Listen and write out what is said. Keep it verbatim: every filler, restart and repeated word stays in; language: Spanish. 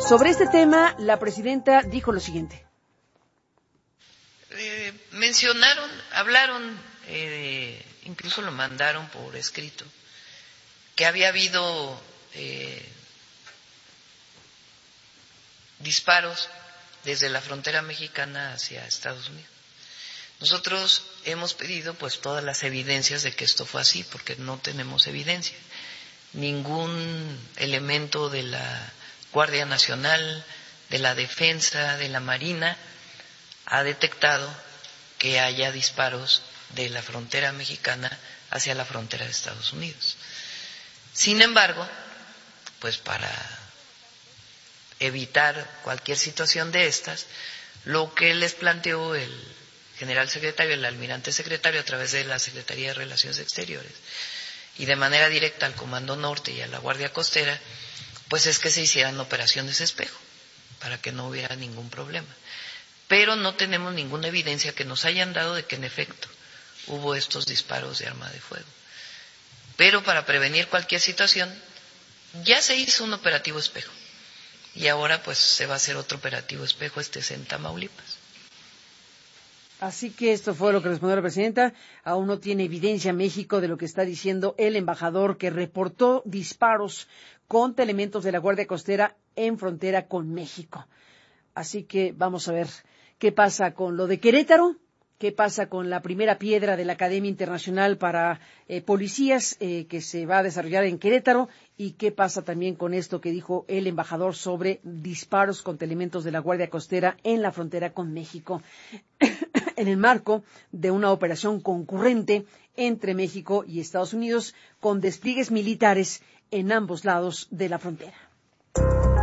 Sobre este tema, la presidenta dijo lo siguiente. Eh, mencionaron, hablaron, eh, incluso lo mandaron por escrito, que había habido eh, disparos desde la frontera mexicana hacia Estados Unidos. Nosotros hemos pedido pues todas las evidencias de que esto fue así, porque no tenemos evidencia. Ningún elemento de la Guardia Nacional, de la Defensa, de la Marina ha detectado que haya disparos de la frontera mexicana hacia la frontera de Estados Unidos. Sin embargo, pues para evitar cualquier situación de estas, lo que les planteó el general secretario, el almirante secretario, a través de la Secretaría de Relaciones Exteriores y de manera directa al Comando Norte y a la Guardia Costera, pues es que se hicieran operaciones espejo para que no hubiera ningún problema. Pero no tenemos ninguna evidencia que nos hayan dado de que en efecto hubo estos disparos de arma de fuego. Pero para prevenir cualquier situación, ya se hizo un operativo espejo. Y ahora pues se va a hacer otro operativo espejo, este es en Tamaulipas. Así que esto fue lo que respondió la presidenta. Aún no tiene evidencia México de lo que está diciendo el embajador, que reportó disparos contra elementos de la Guardia Costera en frontera con México. Así que vamos a ver qué pasa con lo de Querétaro, qué pasa con la primera piedra de la Academia Internacional para eh, Policías eh, que se va a desarrollar en Querétaro, y qué pasa también con esto que dijo el embajador sobre disparos contra elementos de la Guardia Costera en la frontera con México, en el marco de una operación concurrente entre México y Estados Unidos con despliegues militares en ambos lados de la frontera.